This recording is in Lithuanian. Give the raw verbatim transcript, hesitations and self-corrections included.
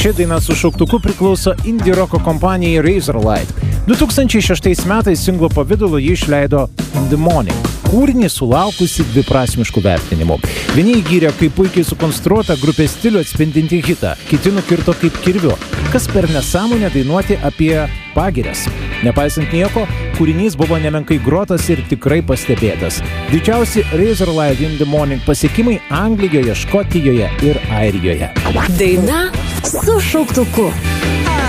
Ši daina su šauktuku priklauso indie roko kompanijai Razorlight. du tūkstančiai šeštais metais singlo pavidalu ji išleido In the Morning. Kūrinį sulaukusi dviprasmiškų vertinimų. Vieni įgyrė kaip puikiai sukonstruota grupės stilių atspindinti hitą, kiti nukirto kaip kirviu. Kas per nesąmonę dainuoti apie pagirias. Nepaisant nieko, kūrinys buvo nemenkai grotas ir tikrai pastebėtas. Didžiausi Razorlight In the Morning pasiekimai Anglijoje, Škotijoje ir Airijoje. Daina su šauktuku.